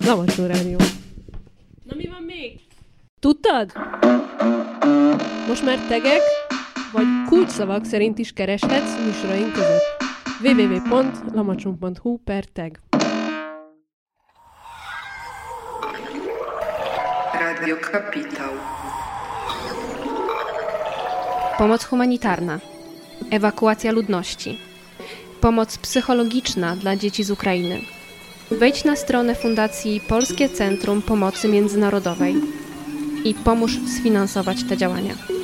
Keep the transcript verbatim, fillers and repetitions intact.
Lamatszó Rádió. Na mi van még? Tudtad? Most már tegek vagy kulcsszavak szerint is kereshetsz műsoraink között. double-u double-u double-u pont lamatszó pont hu per tag. Radio Kapitał. Pomoc humanitarna. Ewakuacja ludności. Pomoc psychologiczna dla dzieci z Ukrainy. Wejdź na stronę Fundacji Polskie Centrum Pomocy Międzynarodowej i pomóż sfinansować te działania.